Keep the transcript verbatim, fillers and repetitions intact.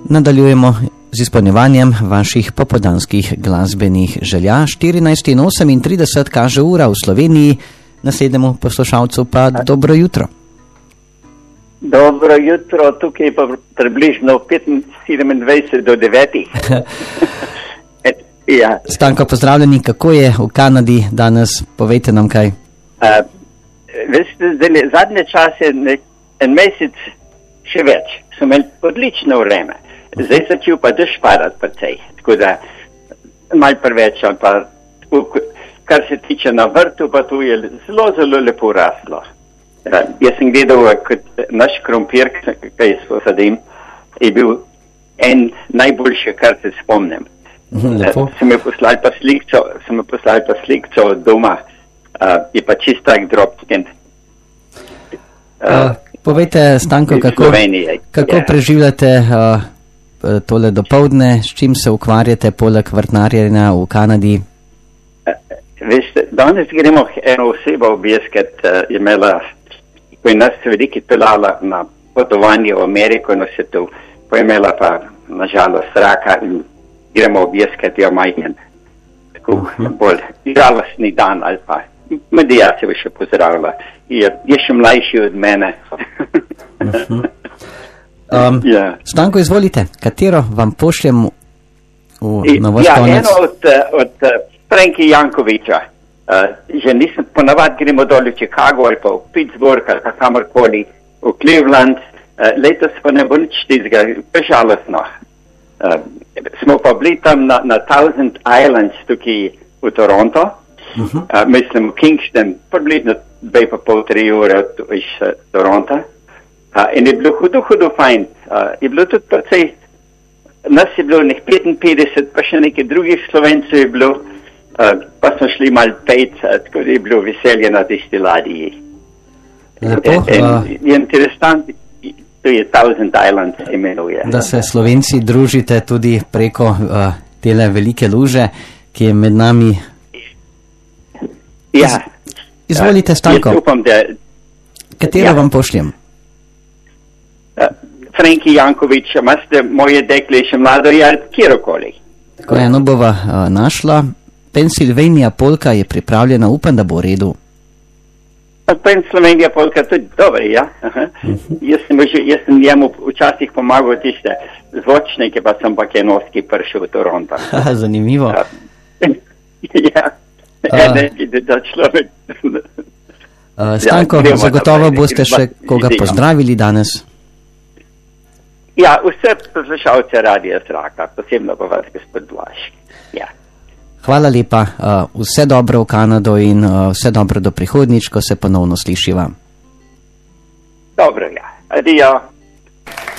nadaljujemo z izpolnjevanjem vaših popoldanskih glasbenih želja. štirinajst in osemintrideset kaže ura v Sloveniji, naslednjemu poslušalcu pa dobro jutro. Dobro jutro, tukaj pa približno sedemindvajset do devetih. Ja. Stanko, pozdravljeni, kako je v Kanadi danes? Povejte nam kaj. Uh, veste, zdaj, zadnje čase, ne, en mesec še več, so imeli odlično vreme. Zdaj začel pa dež padati precej, tako da malo preveč, pa kar se tiče na vrtu, pa tu je zelo, zelo lepo raslo. Uh, jaz sem gledal, kot naš krompir, kaj jaz posadim, je bil en najboljši, kar se spomnim. Lepo. Uh, sem je poslal pa slikco, sem je poslal pa slikco od doma, uh, je pa čist tak drobčken. Uh, uh, povejte, Stanko, kako, kako yeah. preživljate uh, tole dopoldne, s čim se ukvarjate poleg vrtnarjenja v Kanadi? Uh, veste, danes gremo eno osebo obiskat, uh, je imela, ko je nas veliki pelala na potovanje v Ameriko, no se tu, ko je imela pa nažalost raka in gremo obiskati jo majhen, tako uh-huh. bolj žalostni dan ali pa medijacija bi še pozdravila. Je, je še mlajši od mene. uh-huh. um, yeah. Stanko, izvolite, katero vam pošljem v novost ja, konec? Ja, eno od, od Franki Jankoviča. Uh, že nisem, ponavad gremo dol v Chicago ali pa v Pittsburgh ali pa kamorkoli, v Cleveland. Uh, letos pa ne bo nič tizga, žalostno. Uh, smo pa bili tam na, na Thousand Islands tukaj v Toronto, uh-huh. uh, mislim v Kingston, približno dve pa pol, tri ure iz uh, Toronto. Uh, in je bilo hudo, hudo fajn. Uh, je bilo tudi precej, nas je bilo nek petinpetdeset, pa še nekaj drugih Slovencev je bilo, uh, pa smo šli mal pejt, uh, tako da je bilo veselje na tisti ladiji. Lepo. In, uh... je interesant. To je Thousand Islands imenuje. Da se Slovenci družite tudi preko uh, tele velike luže, ki je med nami. Ja. Iz, izvolite, Stanko. Jaz upam, da... Katero ja. vam pošljem? Uh, Franki Jankovič, imate moje dekle še mlado, ja, kjerokoli. Ko eno bova uh, našla. Pennsylvania polka je pripravljena, upam, da bo v redu. Pennsylvania polka tudi dobro, ja. Uh-huh. Jaz sem, že, jaz sem njemu včasih pomagal tiste zvočnike, pa sem pa kenoski prišel v Toronto. Zanimivo. Ja, uh, ene, da človek... Uh, Stanko, ja, zagotovo naprej, boste še koga pozdravili danes? Ja, vse poslušalce Radia Zraka, posebno pa vas, gospod Blaž. Ja. Hvala lepa, uh, vse dobro v Kanado in uh, vse dobro do prihodnjič, ko se ponovno slišiva. Dobro, ja. Adijo.